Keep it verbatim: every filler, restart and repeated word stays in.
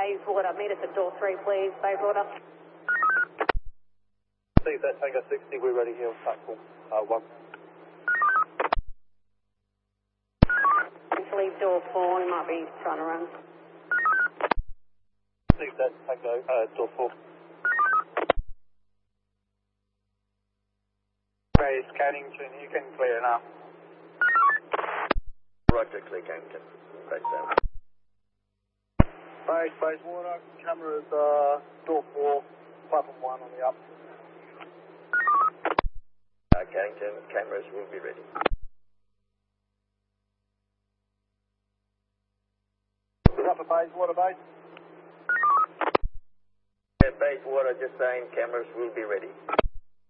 Bayswater. Meet us at door three, please. Bayswater. See that Tango sixty, we're ready here on platform uh, one. To leave door four, we might be trying to run. See that Tango, uh, door four. Base Cannington, you can clear now. Roger, clear Cannington. Base down. Base, Bayswater, cameras, uh, door four, platform one on the up. Uh, Cannington, cameras will be ready. Is that for Bayswater, base? Yeah, Bayswater, just saying cameras will be ready.